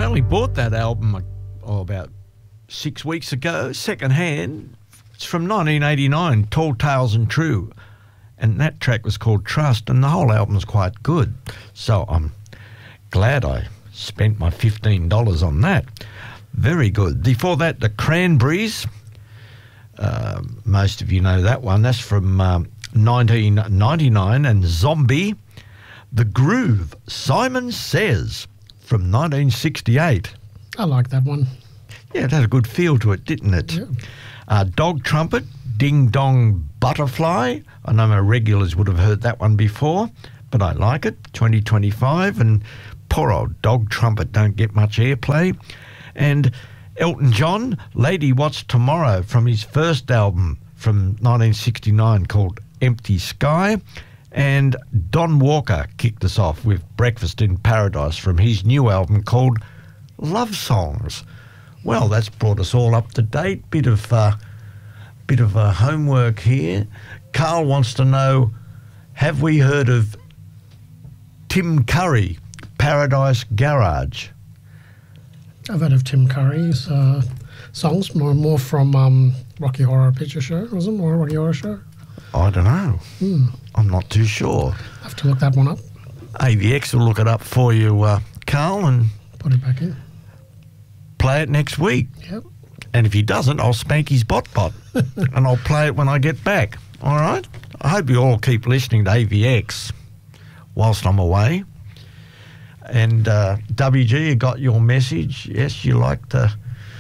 only bought that album about 6 weeks ago, second hand. It's from 1989, Tall Tales and True. And that track was called Trust, and the whole album's quite good. So I'm glad I spent my $15 on that. Very good. Before that, the Cranberries. Most of you know that one. That's from 1999. And Zombie. The Groove, Simon Says, from 1968. I like that one. Yeah, it had a good feel to it, didn't it? Yeah. Dog Trumpet, Ding Dong Butterfly. I know my regulars would have heard that one before, but I like it. 2025, and poor old Dog Trumpet don't get much airplay. And Elton John, Lady What's Tomorrow, from his first album from 1969 called Empty Sky. And Don Walker kicked us off with Breakfast in Paradise from his new album called Love Songs. Well, that's brought us all up to date. Bit of homework here. Carl wants to know, have we heard of Tim Curry, Paradise Garage? I've heard of Tim Curry's songs, more from Rocky Horror Picture Show, was it? More Rocky Horror Show? I don't know. I'm not too sure. I have to look that one up. AVX will look it up for you, Carl, and put it back in. Play it next week. Yep. And if he doesn't, I'll spank his bot and I'll play it when I get back. All right? I hope you all keep listening to AVX whilst I'm away. And WG, you got your message. Yes, you like the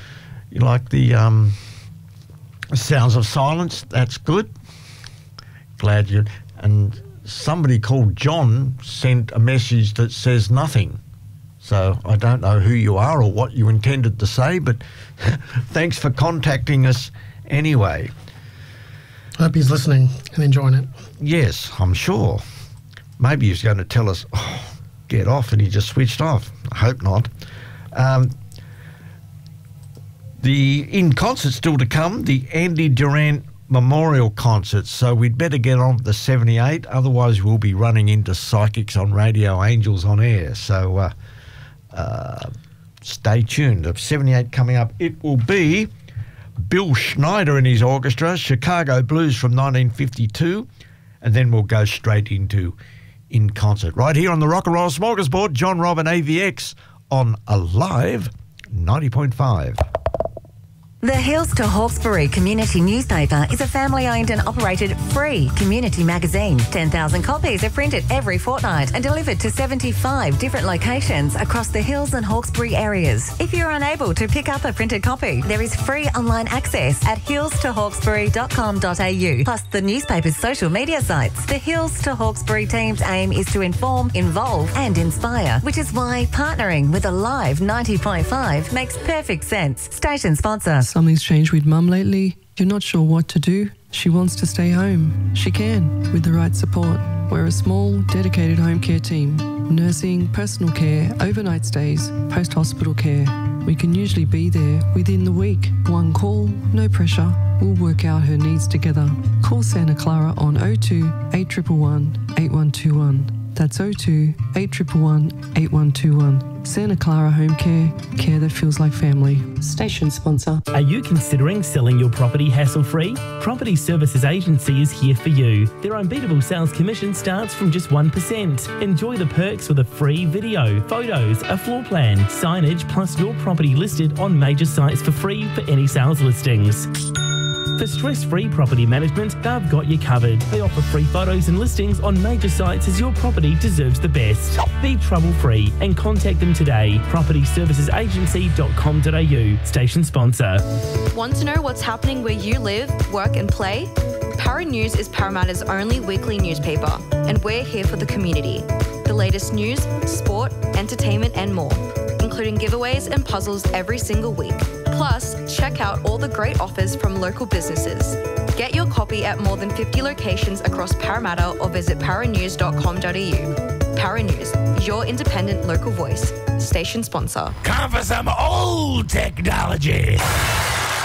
Sounds of Silence. That's good. Glad you. And somebody called John sent a message that says nothing. So I don't know who you are or what you intended to say, but thanks for contacting us anyway. I hope he's listening and enjoying it. Yes, I'm sure. Maybe he's going to tell us, get off, and he just switched off. I hope not. The in concert still to come, the Andy Durant Memorial Concert. So we'd better get on with the 78, otherwise we'll be running into Psychics on Radio, Angels on Air. So stay tuned. The 78 coming up, it will be Bill Schneider and his orchestra, Chicago Blues from 1952, and then we'll go straight into In Concert. Right here on the Rock and Roll Smorgasbord, John Robb and AVX on Alive 90.5. The Hills to Hawkesbury Community Newspaper is a family-owned and operated free community magazine. 10,000 copies are printed every fortnight and delivered to 75 different locations across the Hills and Hawkesbury areas. If you're unable to pick up a printed copy, there is free online access at hillstohawkesbury.com.au, plus the newspaper's social media sites. The Hills to Hawkesbury team's aim is to inform, involve and inspire, which is why partnering with Alive 90.5 makes perfect sense. Station sponsor. Something's changed with Mum lately. You're not sure what to do. She wants to stay home. She can, with the right support. We're a small, dedicated home care team. Nursing, personal care, overnight stays, post-hospital care. We can usually be there within the week. One call, no pressure. We'll work out her needs together. Call Santa Clara on 02 8111 8121. That's 02 8111 8121. Santa Clara Home Care, care that feels like family. Station sponsor. Are you considering selling your property hassle-free? Property Services Agency is here for you. Their unbeatable sales commission starts from just 1%. Enjoy the perks with a free video, photos, a floor plan, signage, plus your property listed on major sites for free for any sales listings. For stress-free property management, they've got you covered. They offer free photos and listings on major sites as your property deserves the best. Be trouble-free and contact them today. propertyservicesagency.com.au. Station sponsor. Want to know what's happening where you live, work and play? Para News is Parramatta's only weekly newspaper, and we're here for the community. The latest news, sport, entertainment and more, including giveaways and puzzles every single week. Plus, check out all the great offers from local businesses. Get your copy at more than 50 locations across Parramatta or visit paranews.com.au. Para News, your independent local voice. Station sponsor. Time for some old technology.